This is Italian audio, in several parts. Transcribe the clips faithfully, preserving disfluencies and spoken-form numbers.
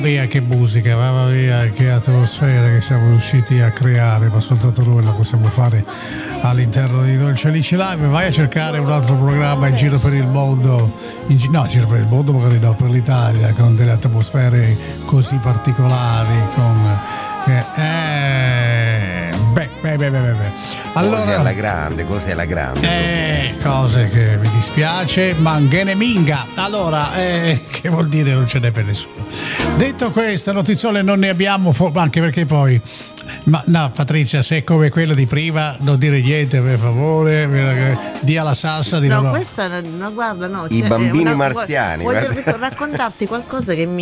Mia, che musica, mamma mia, che atmosfera che siamo riusciti a creare, ma soltanto noi la possiamo fare all'interno di Dolce Alice Live. Vai a cercare un altro programma in giro per il mondo, in gi- no, in giro per il mondo magari no, per l'Italia, con delle atmosfere così particolari, con eh, eh beh, beh, beh, beh, beh. Allora, cose alla grande, cose alla grande. Eh, cose che mi dispiace, manghene minga. Allora, eh, che vuol dire non ce n'è per nessuno. Detto questo, notiziole non ne abbiamo, anche perché poi, ma no, Patrizia, se è come quella di prima, non dire niente per favore, dia la salsa di no, no. questa no, guarda, no, i cioè, bambini una, marziani. Voglio guarda. raccontarti qualcosa che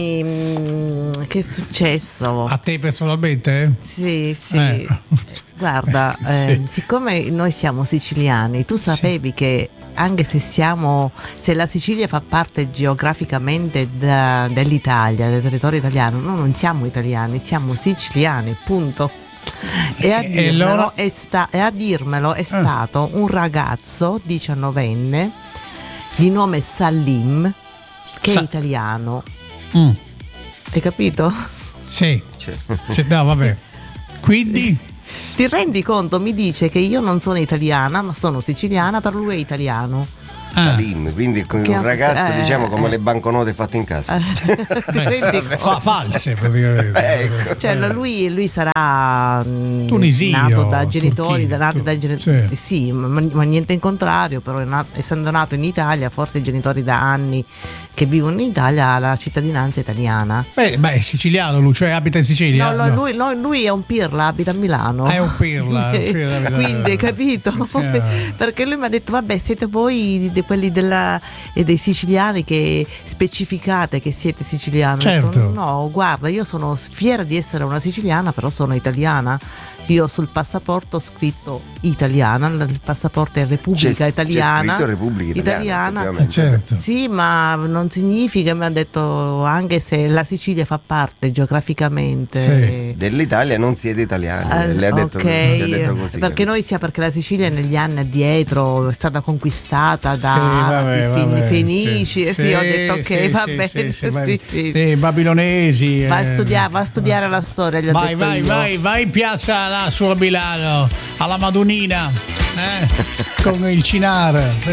mi che è successo. A te personalmente? Sì, sì. Eh. Guarda, sì. eh, siccome noi siamo siciliani, tu sapevi sì. che anche se siamo, se la Sicilia fa parte geograficamente da, dell'Italia, del territorio italiano, noi non siamo italiani, siamo siciliani, punto. E a dirmelo, e loro... è, sta, e a dirmelo è stato un ragazzo diciannovenne di nome Salim, che Sa- è italiano. Mm. Hai capito? Sì. Cioè, no, vabbè. Quindi... Ti rendi conto? Mi dice che io non sono italiana, ma sono siciliana, per lui è italiano. Salim, quindi con un ragazzo, eh, diciamo, come eh, le banconote fatte in casa. Eh, ti rendi Fa, false praticamente. Ecco. Cioè, lui, lui sarà tunisino, nato da genitori, Turchino, nati tu, dai genitori. sì, sì ma, ma niente in contrario, però è nato, essendo nato in Italia, forse i genitori da anni che vivono in Italia ha la cittadinanza italiana. Beh, beh è siciliano lui, cioè abita in Sicilia. No, no, lui, no, lui è un pirla, abita a Milano. È un pirla, un pirla quindi capito? Yeah. Perché lui mi ha detto vabbè, siete voi di quelli della, e dei siciliani che specificate che siete siciliani. Certo. Detto, no, guarda, io sono fiera di essere una siciliana, però sono italiana. Io sul passaporto ho scritto italiana, il passaporto è Repubblica c'è, Italiana. C'è Repubblica Italiana. italiana certo. Sì, ma non significa, mi ha detto, anche se la Sicilia fa parte geograficamente sì. dell'Italia, non siete italiani. Uh, le ha detto, okay. le ha detto così. Perché noi sia perché la Sicilia negli anni addietro è stata conquistata da sì, vabbè, vabbè, Fenici. Sì, sì, ho detto ok, sì, va sì, bene. Sì, sì, sì, sì. sì, babilonesi. Va a eh. studiare, va a studiare la storia. Gli ho vai, detto vai, io. vai, vai in piazza là su a Milano, alla Madonnina, eh, con il Cinar.